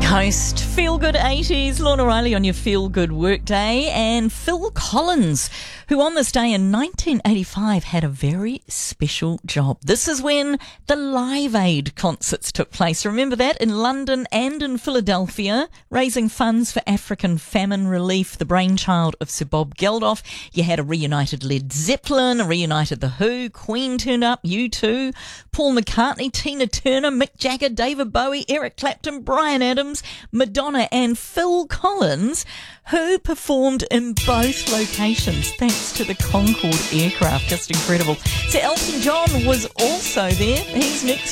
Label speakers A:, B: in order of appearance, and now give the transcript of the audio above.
A: Coast. Feel Good 80s, Lorna Riley on your Feel Good Workday, and Phil Collins, who on this day in 1985 had a very special job. This is when the Live Aid concerts took place. Remember that? In London and in Philadelphia, raising funds for African famine relief, the brainchild of Sir Bob Geldof. You had a reunited Led Zeppelin, a reunited The Who, Queen turned up, U2, Paul McCartney, Tina Turner, Mick Jagger, David Bowie, Eric Clapton, Bryan Adams, Madonna and Phil Collins, who performed in both locations thanks to the Concorde aircraft. Just incredible. So Elton John was also there. He's next.